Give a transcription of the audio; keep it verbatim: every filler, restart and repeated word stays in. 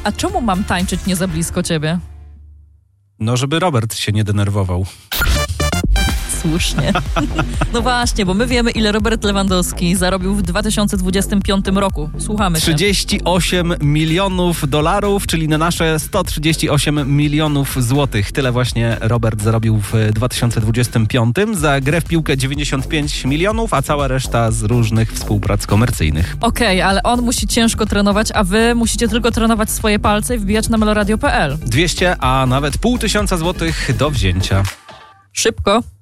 A czemu mam tańczyć nie za blisko ciebie? No, żeby Robert się nie denerwował. Słusznie. No właśnie, bo my wiemy, ile Robert Lewandowski zarobił w dwa tysiące dwudziestym piątym roku. Słuchamy cię. trzydzieści osiem milionów dolarów, czyli na nasze sto trzydzieści osiem milionów złotych. Tyle właśnie Robert zarobił w dwa tysiące dwudziestym piątym. Za grę w piłkę dziewięćdziesiąt pięć milionów, a cała reszta z różnych współprac komercyjnych. Okej, okay, ale on musi ciężko trenować, a wy musicie tylko trenować swoje palce i wbijać na meloradio kropka p l. dwieście, a nawet pół tysiąca złotych do wzięcia. Szybko.